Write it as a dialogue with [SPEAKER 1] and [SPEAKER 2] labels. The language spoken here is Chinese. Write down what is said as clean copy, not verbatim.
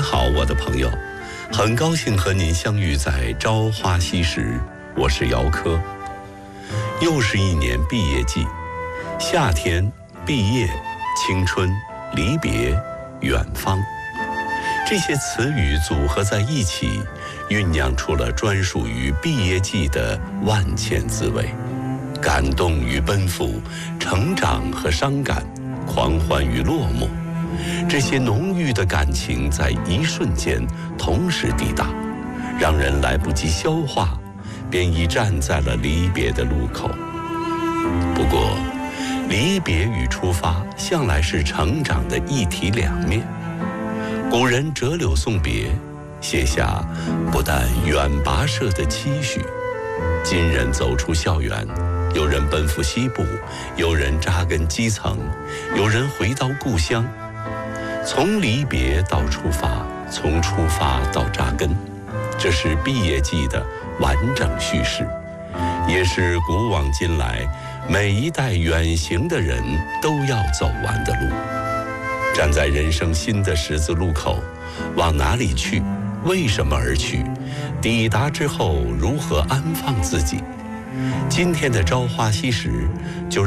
[SPEAKER 1] 好，我的朋友，很高兴和您相遇在朝花夕拾，我是姚科。又是一年毕业季，夏天、毕业、青春、离别、远方，这些词语组合在一起，酝酿出了专属于毕业季的万千滋味，感动与奔赴，成长和伤感，狂欢与落寞。这些浓郁的感情在一瞬间同时抵达，让人来不及消化，便已站在了离别的路口。不过，离别与出发向来是成长的一体两面。古人折柳送别，写下不但远跋涉的期许。今人走出校园，有人奔赴西部，有人扎根基层，有人回到故乡。从离别到出发，从出发到扎根，这是毕业季的完整叙事，也是古往今来每一代远行的人都要走完的路。站在人生新的十字路口，往哪里去？为什么而去？抵达之后如何安放自己？今天的朝花夕拾就